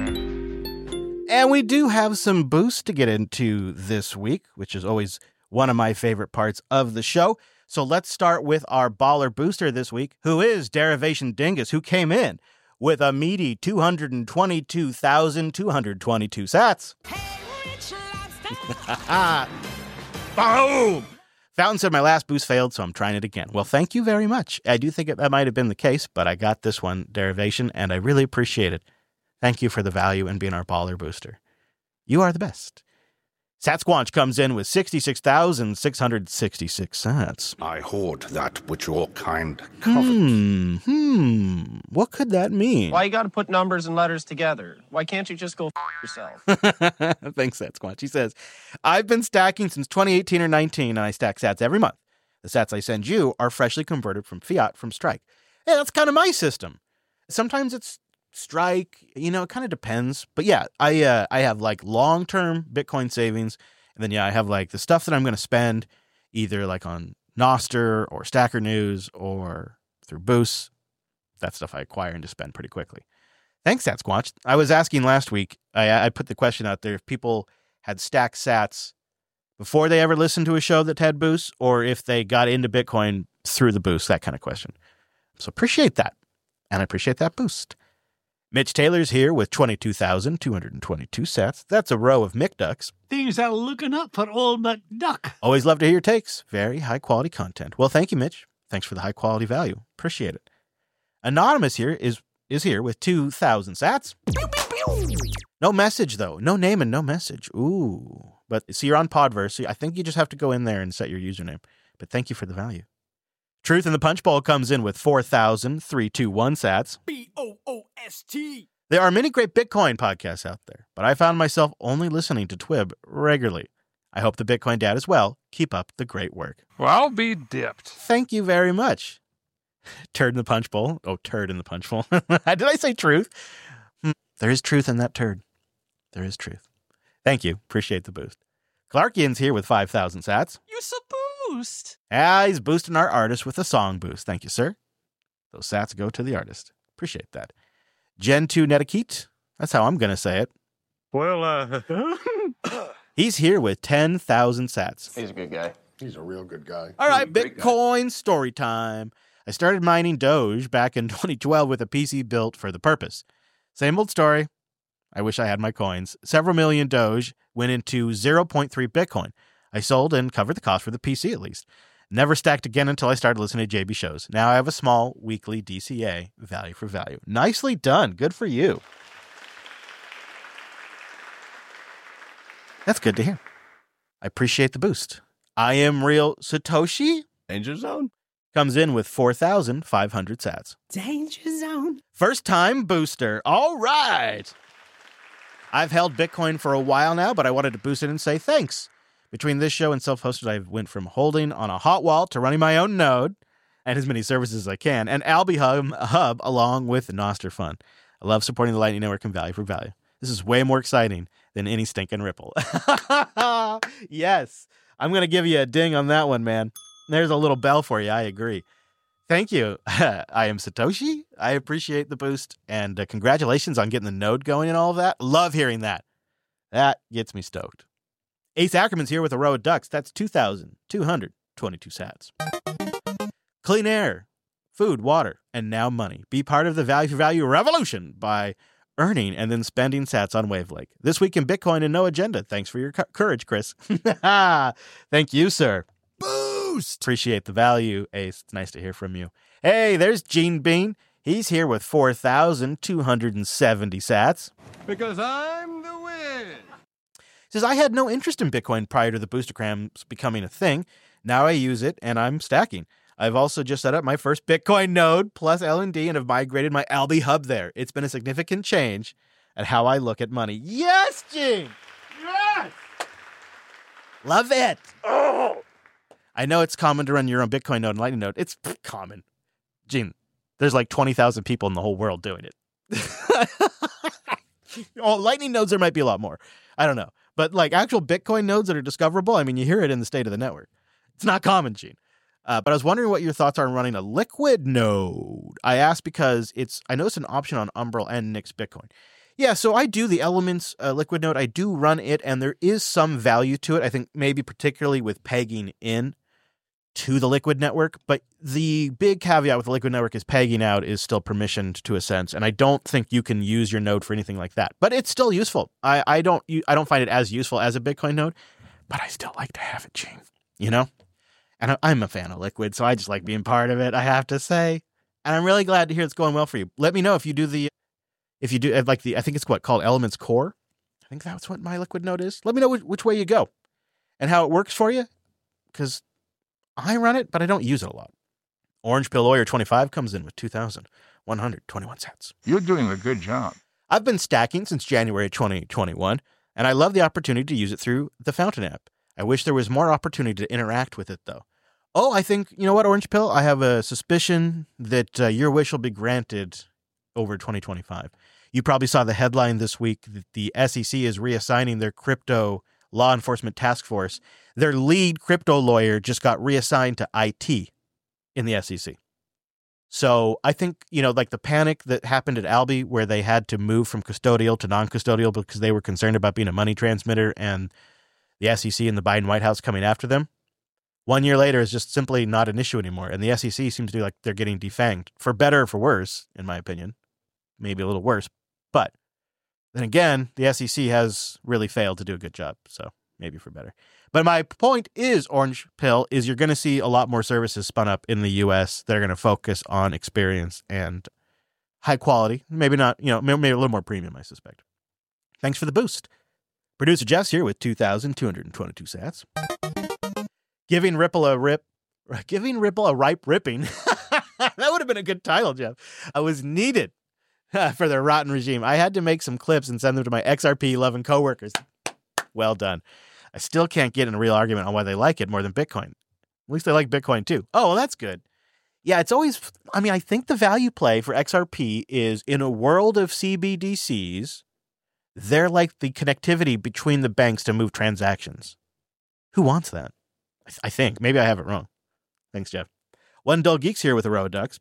And we do have some boosts to get into this week, which is always one of my favorite parts of the show. So let's start with our baller booster this week, who is Derivation Dingus, who came in with a meaty 222,222 sats. Boom! Fountain said my last boost failed, so I'm trying it again. Well, thank you very much. I do think that might have been the case, but I got this one, Derivation, and I really appreciate it. Thank you for the value and being our baller booster. You are the best. Satsquanch comes in with 66,666 sats. I hoard that which your kind covet. What could that mean? Why you gotta put numbers and letters together? Why can't you just go yourself? Thanks, Satsquanch. He says, I've been stacking since 2018 or 19, and I stack sats every month. The sats I send you are freshly converted from fiat from Strike. Hey, that's kind of my system. Sometimes it's Strike, it kind of depends. But yeah, I have like long-term Bitcoin savings. And then, I have like the stuff that I'm going to spend either like on Nostr or Stacker News or through Boost. That stuff I acquire and just spend pretty quickly. Thanks, Satsquatch. I was asking last week, I put the question out there if people had stacked sats before they ever listened to a show that had Boost or if they got into Bitcoin through the Boost, that kind of question. So appreciate that. And I appreciate that boost. Mitch Taylor's here with 22,222 sats. That's a row of McDucks. Things are looking up for old McDuck. Always love to hear your takes. Very high-quality content. Well, thank you, Mitch. Thanks for the high-quality value. Appreciate it. Anonymous here is here with 2,000 sats. No message, though. No name and no message. Ooh. But see, you're on Podverse, so I think you just have to go in there and set your username. But thank you for the value. Truth in the Punch Bowl comes in with 4,321 sats. BOOST. There are many great Bitcoin podcasts out there, but I found myself only listening to Twib regularly. I hope the Bitcoin Dad as well. Keep up the great work. Well, I'll be dipped. Thank you very much. Turd in the Punch Bowl. Oh, turd in the Punch Bowl. Did I say truth? There is truth in that turd. There is truth. Thank you. Appreciate the boost. Clarkian's here with 5,000 sats. You so boost. He's boosting our artist with a song boost. Thank you, sir. Those sats go to the artist. Appreciate that. Gen 2 Netakit. That's how I'm going to say it. Well, He's here with 10,000 sats. He's a good guy. He's a real good guy. All right, Bitcoin story time. I started mining Doge back in 2012 with a PC built for the purpose. Same old story. I wish I had my coins. Several million Doge went into 0.3 Bitcoin. I sold and covered the cost for the PC at least. Never stacked again until I started listening to JB shows. Now I have a small weekly DCA, value for value. Nicely done. Good for you. That's good to hear. I appreciate the boost. I am real Satoshi. Danger Zone Comes in with 4,500 sats. Danger Zone. First time booster. All right. I've held Bitcoin for a while now, but I wanted to boost it and say thanks. Between this show and self-hosted, I went from holding on a hot wall to running my own node and as many services as I can, and Alby Hub along with Nostr Fund. I love supporting the Lightning Network and value for value. This is way more exciting than any stinking Ripple. Yes. I'm going to give you a ding on that one, man. There's a little bell for you. I agree. Thank you. I am Satoshi. I appreciate the boost, and congratulations on getting the node going and all of that. Love hearing that. That gets me stoked. Ace Ackerman's here with a row of ducks. That's 2,222 sats. Clean air, food, water, and now money. Be part of the value for value revolution by earning and then spending sats on Wavelake. This week in Bitcoin and no agenda. Thanks for your courage, Chris. Thank you, sir. Boost. Appreciate the value, Ace. It's nice to hear from you. Hey, there's Gene Bean. He's here with 4,270 sats. Because I'm the win. Says, I had no interest in Bitcoin prior to the Boostergrams becoming a thing. Now I use it and I'm stacking. I've also just set up my first Bitcoin node plus LND and have migrated my Alby Hub there. It's been a significant change at how I look at money. Yes, Gene! Yes! Love it! Oh! I know it's common to run your own Bitcoin node and Lightning node. It's common. Gene, there's like 20,000 people in the whole world doing it. Oh, Lightning nodes, there might be a lot more. I don't know. But like actual Bitcoin nodes that are discoverable, I mean, you hear it in the state of the network. It's not common, Gene. But I was wondering what your thoughts are on running a liquid node. I asked because I know it's an option on Umbrel and Nix Bitcoin. Yeah, so I do the Elements Liquid Note. I do run it, and there is some value to it. I think maybe particularly with pegging in to the Liquid network. But the big caveat with the Liquid network is pegging out is still permissioned to a sense, and I don't think you can use your node for anything like that. But it's still useful. I don't find it as useful as a Bitcoin node, but I still like to have it, Gene. You know? And I'm a fan of Liquid, so I just like being part of it, I have to say. And I'm really glad to hear it's going well for you. Let me know if you do I think it's called Elements Core. I think that's what my Liquid node is. Let me know which way you go and how it works for you, because I run it, but I don't use it a lot. Orange Pill Lawyer 25 comes in with 2,121 sats. You're doing a good job. I've been stacking since January 2021, and I love the opportunity to use it through the Fountain app. I wish there was more opportunity to interact with it, though. Oh, I think, you know what, Orange Pill? I have a suspicion that your wish will be granted over 2025. You probably saw the headline this week that the SEC is reassigning their crypto law enforcement task force. Their lead crypto lawyer just got reassigned to IT in the SEC. So I think, like the panic that happened at Alby where they had to move from custodial to non-custodial because they were concerned about being a money transmitter and the SEC and the Biden White House coming after them. 1 year later is just simply not an issue anymore. And the SEC seems to be like they're getting defanged, for better or for worse, in my opinion. Maybe a little worse. But then again, the SEC has really failed to do a good job. So maybe for better. But my point is, Orange Pill, is you're going to see a lot more services spun up in the U.S. that are going to focus on experience and high quality. Maybe not, maybe a little more premium, I suspect. Thanks for the boost. Producer Jeff's here with 2,222 sats. Giving Ripple a ripe ripping. That would have been a good title, Jeff. I was needed for the rotten regime. I had to make some clips and send them to my XRP-loving coworkers. Well done. I still can't get in a real argument on why they like it more than Bitcoin. At least they like Bitcoin too. Oh, well, that's good. Yeah, it's always, I think the value play for XRP is in a world of CBDCs, they're like the connectivity between the banks to move transactions. Who wants that? I think. Maybe I have it wrong. Thanks, Jeff. One Dull Geek's here with Aroa Ducks.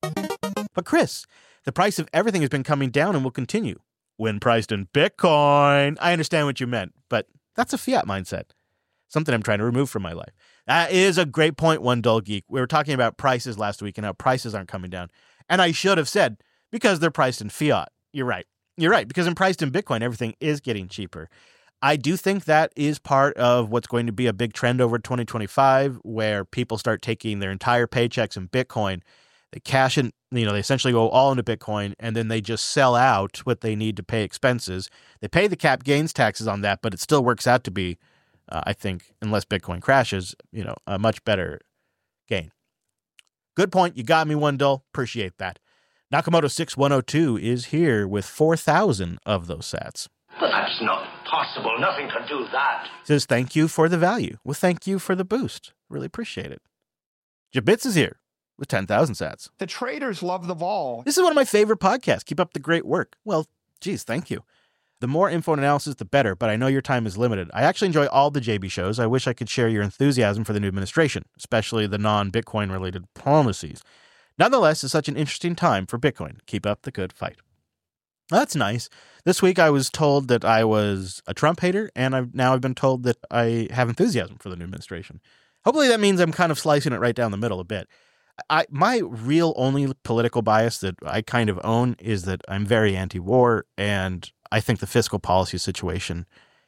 But Chris, the price of everything has been coming down and will continue. When priced in Bitcoin. I understand what you meant, but that's a fiat mindset. Something I'm trying to remove from my life. That is a great point, One Dull Geek. We were talking about prices last week and how prices aren't coming down. And I should have said, because they're priced in fiat. You're right. Because when priced in Bitcoin, everything is getting cheaper. I do think that is part of what's going to be a big trend over 2025, where people start taking their entire paychecks in Bitcoin. They cash in, they essentially go all into Bitcoin, and then they just sell out what they need to pay expenses. They pay the cap gains taxes on that, but it still works out to be, I think, unless Bitcoin crashes, a much better gain. Good point. You got me, One Dull. Appreciate that. Nakamoto 6102 is here with 4,000 of those sats. But that's not possible. Nothing can do that. Says, thank you for the value. Well, thank you for the boost. Really appreciate it. Jabitz is here with 10,000 sats. The traders love the vol. This is one of my favorite podcasts. Keep up the great work. Well, geez, thank you. The more info and analysis, the better, but I know your time is limited. I actually enjoy all the JB shows. I wish I could share your enthusiasm for the new administration, especially the non-Bitcoin related policies. Nonetheless, it's such an interesting time for Bitcoin. Keep up the good fight. That's nice. This week I was told that I was a Trump hater, and I've been told that I have enthusiasm for the new administration. Hopefully that means I'm kind of slicing it right down the middle a bit. My real only political bias that I kind of own is that I'm very anti-war, and I think the fiscal policy situation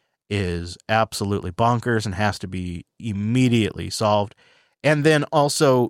is absolutely bonkers and has to be immediately solved. And then also,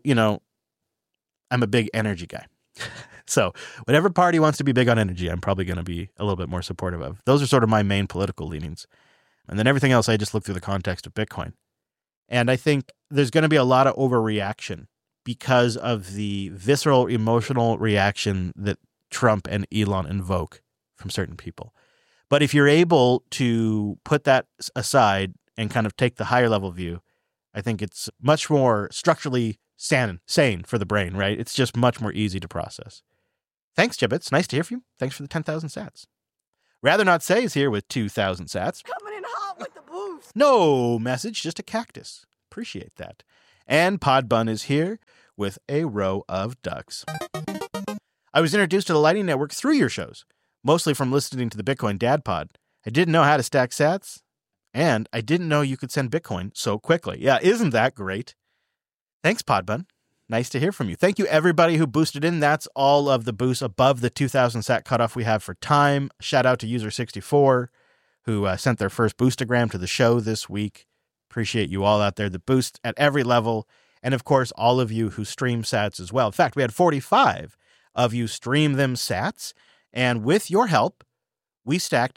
I'm a big energy guy. So whatever party wants to be big on energy, I'm probably going to be a little bit more supportive of. Those are sort of my main political leanings. And then everything else, I just look through the context of Bitcoin. And I think there's going to be a lot of overreaction because of the visceral, emotional reaction that Trump and Elon invoke from certain people. But if you're able to put that aside and kind of take the higher level view, I think it's much more structurally sane for the brain, right? It's just much more easy to process. Thanks, Jibbits. Nice to hear from you. Thanks for the 10,000 sats. Rather Not Say is here with 2,000 sats. Coming in hot with the boost. No message, just a cactus. Appreciate that. And Podbun is here with a row of ducks. I was introduced to the Lightning Network through your shows. mostly from listening to the Bitcoin Dad Pod. I didn't know how to stack sats, and I didn't know you could send Bitcoin so quickly. Yeah, isn't that great? Thanks, Podbun. Nice to hear from you. Thank you, everybody who boosted in. That's all of the boosts above the 2,000 sat cutoff we have for time. Shout out to user64, who sent their first boostagram to the show this week. Appreciate you all out there that boost at every level. And, of course, all of you who stream sats as well. In fact, we had 45 of you stream them sats. And with your help, we stacked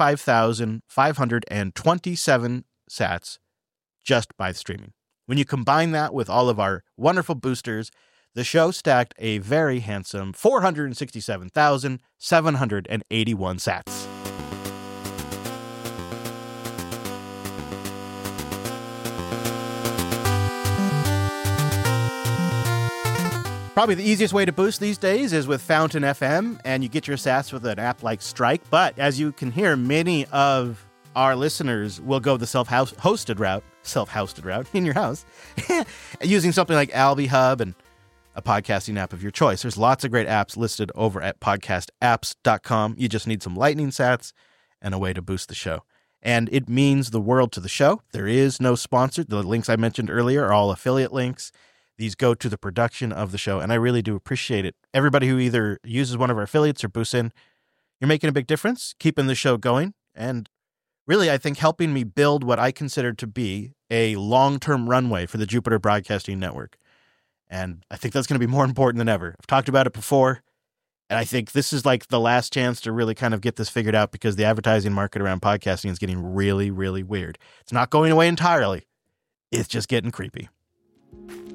95,527 sats just by streaming. When you combine that with all of our wonderful boosters, the show stacked a very handsome 467,781 sats. Probably the easiest way to boost these days is with Fountain FM, and you get your sats with an app like Strike. But as you can hear, many of our listeners will go the self-hosted route in your house, using something like Alby Hub and a podcasting app of your choice. There's lots of great apps listed over at podcastapps.com. You just need some Lightning sats and a way to boost the show. And it means the world to the show. There is no sponsor. The links I mentioned earlier are all affiliate links. These go to the production of the show, and I really do appreciate it. Everybody who either uses one of our affiliates or boosts in, you're making a big difference, keeping the show going, and really, I think, helping me build what I consider to be a long-term runway for the Jupiter Broadcasting Network. And I think that's going to be more important than ever. I've talked about it before, and I think this is like the last chance to really kind of get this figured out because the advertising market around podcasting is getting really, really weird. It's not going away entirely. It's just getting creepy.